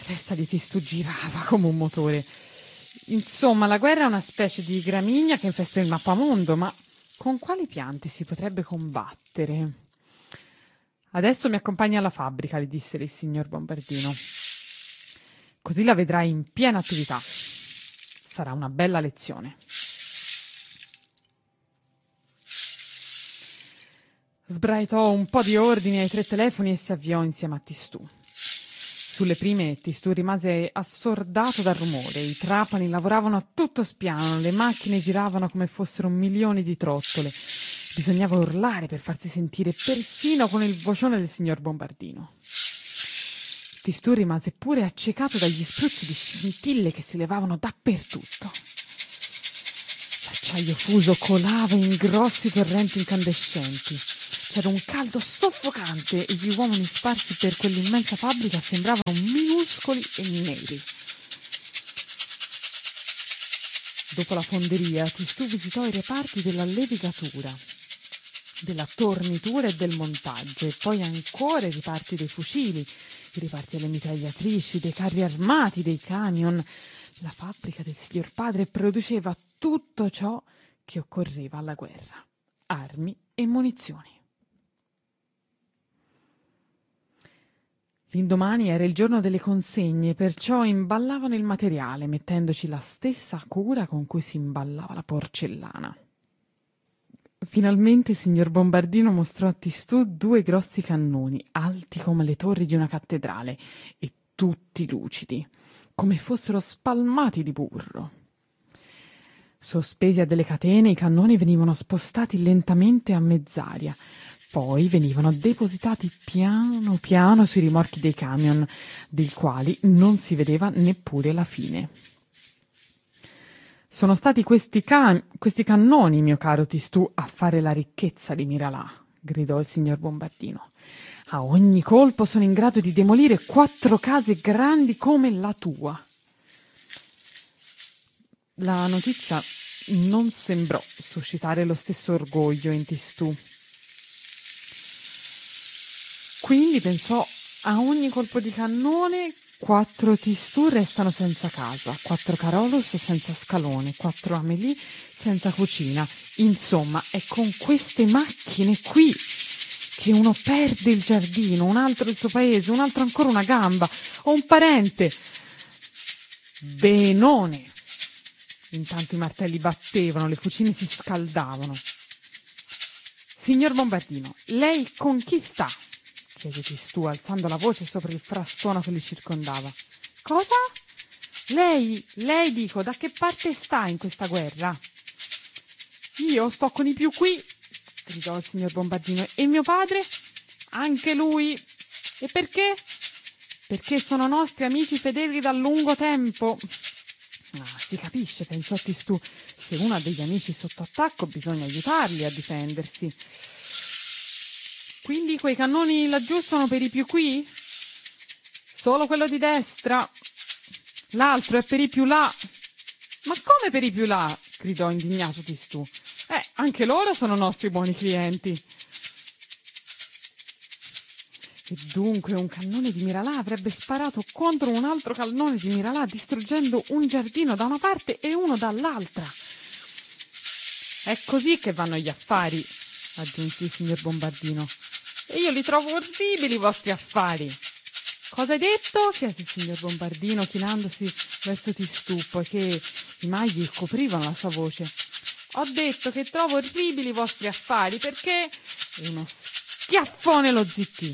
testa di Tistù girava come un motore. Insomma, la guerra è una specie di gramigna che infesta il mappamondo, ma con quali piante si potrebbe combattere? Adesso mi accompagni alla fabbrica, le disse il signor Bombardino. Così la vedrai in piena attività. Sarà una bella lezione. Sbraitò un po' di ordini ai 3 telefoni e si avviò insieme a Tistù. Sulle prime Tistù rimase assordato dal rumore, i trapani lavoravano a tutto spiano, le macchine giravano come fossero milioni di trottole. Bisognava urlare per farsi sentire persino con il vocione del signor Bombardino. Tistù rimase pure accecato dagli spruzzi di scintille che si levavano dappertutto. L'acciaio fuso colava in grossi torrenti incandescenti. C'era un caldo soffocante e gli uomini sparsi per quell'immensa fabbrica sembravano minuscoli e neri. Dopo la fonderia, Tistù visitò i reparti della levigatura, della tornitura e del montaggio, e poi ancora i reparti dei fucili, i reparti delle mitragliatrici, dei carri armati, dei camion. La fabbrica del signor padre produceva tutto ciò che occorreva alla guerra: armi e munizioni. L'indomani era il giorno delle consegne, perciò imballavano il materiale, mettendoci la stessa cura con cui si imballava la porcellana. Finalmente il signor Bombardino mostrò a Tistù 2 grossi cannoni, alti come le torri di una cattedrale, e tutti lucidi, come fossero spalmati di burro. Sospesi a delle catene, i cannoni venivano spostati lentamente a mezz'aria. Poi venivano depositati piano piano sui rimorchi dei camion, dei quali non si vedeva neppure la fine. Sono stati questi cannoni, mio caro Tistù, a fare la ricchezza di Miralà, gridò il signor Bombardino. A ogni colpo sono in grado di demolire 4 case grandi come la tua. La notizia non sembrò suscitare lo stesso orgoglio in Tistù. Quindi pensò: a ogni colpo di cannone 4 Tistù restano senza casa, 4 Carolus senza scalone, 4 Amélie senza cucina. Insomma, è con queste macchine qui che uno perde il giardino, un altro il suo paese, un altro ancora una gamba o un parente. Benone! Intanto i martelli battevano, le fucine si scaldavano. Signor Bombardino, lei con chi sta? Chiese Tistù, alzando la voce sopra il frastuono che li circondava. Cosa? Lei dico, da che parte sta in questa guerra? Io sto con i più qui, gridò il signor Bombardino. E mio padre? Anche lui. E perché? Perché sono nostri amici fedeli da lungo tempo. Ah, si capisce, pensò Tistù. Se uno ha degli amici sotto attacco bisogna aiutarli a difendersi. Quindi quei cannoni laggiù sono per i più qui? Solo quello di destra. L'altro è per i più là. Ma come per i più là? Gridò indignato Tistù. Anche loro sono nostri buoni clienti. E dunque un cannone di Miralà avrebbe sparato contro un altro cannone di Miralà, distruggendo un giardino da una parte e uno dall'altra. È così che vanno gli affari, aggiunse il signor Bombardino. E io li trovo orribili i vostri affari. Cosa hai detto? Chiese il signor Bombardino, chinandosi verso Tistù, poiché i magli coprivano la sua voce. Ho detto che trovo orribili i vostri affari perché... E uno schiaffone lo zittì.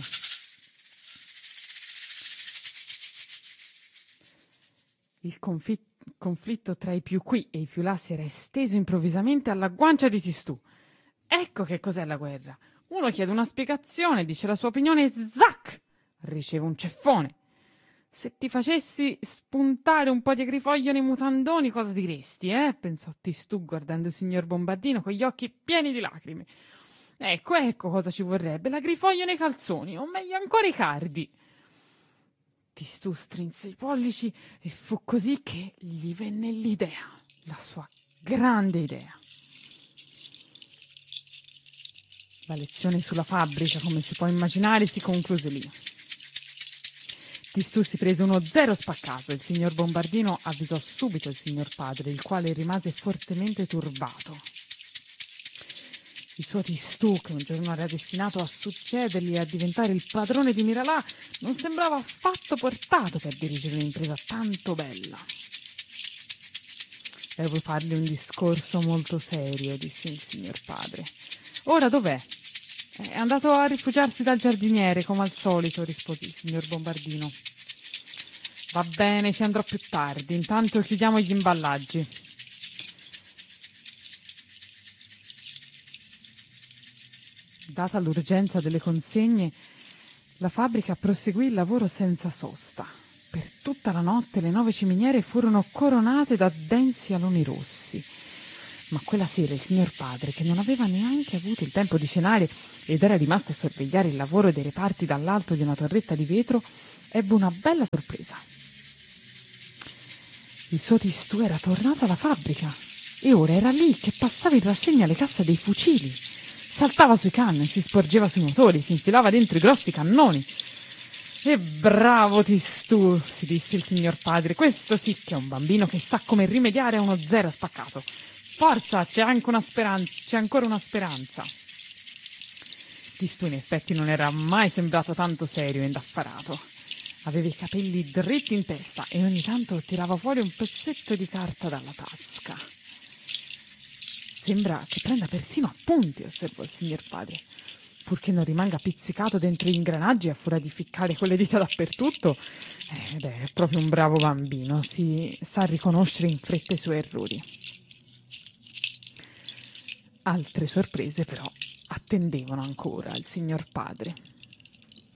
Il conflitto tra i più qui e i più là si era esteso improvvisamente alla guancia di Tistù. Ecco che cos'è la guerra. Uno chiede una spiegazione, dice la sua opinione e zac! Riceve un ceffone. Se ti facessi spuntare un po' di acrifoglio nei mutandoni, cosa diresti, pensò Tistù guardando il signor Bombardino con gli occhi pieni di lacrime. Ecco cosa ci vorrebbe, l'acrifoglio nei calzoni, o meglio ancora i cardi. Tistù strinse i pollici e fu così che gli venne l'idea, la sua grande idea. La lezione sulla fabbrica, come si può immaginare, si concluse lì. Tistù si prese uno 0 spaccato e il signor Bombardino avvisò subito il signor padre, il quale rimase fortemente turbato. Il suo Tistù, che un giorno era destinato a succedergli e a diventare il padrone di Miralà, non sembrava affatto portato per dirigere un'impresa tanto bella. Devo fargli un discorso molto serio, disse il signor padre. Ora dov'è? È andato a rifugiarsi dal giardiniere, come al solito, rispose il signor Bombardino. Va bene, ci andrò più tardi. Intanto chiudiamo gli imballaggi. Data l'urgenza delle consegne, la fabbrica proseguì il lavoro senza sosta. Per tutta la notte le 9 ciminiere furono coronate da densi aloni rossi. Ma quella sera il signor padre, che non aveva neanche avuto il tempo di cenare ed era rimasto a sorvegliare il lavoro dei reparti dall'alto di una torretta di vetro, ebbe una bella sorpresa. Il suo Tistù era tornato alla fabbrica e ora era lì che passava in rassegna le casse dei fucili. Saltava sui canne, si sporgeva sui motori, si infilava dentro i grossi cannoni. E bravo Tistù, si disse il signor padre, questo sì che è un bambino che sa come rimediare a uno 0 spaccato. Forza, c'è ancora una speranza. Tistù in effetti non era mai sembrato tanto serio e indaffarato. Aveva i capelli dritti in testa e ogni tanto tirava fuori un pezzetto di carta dalla tasca. Sembra che prenda persino appunti, osservò il signor padre. Purché non rimanga pizzicato dentro gli ingranaggi a furia di ficcare con le dita dappertutto, è proprio un bravo bambino, si sa riconoscere in fretta i suoi errori. Altre sorprese però attendevano ancora il signor padre.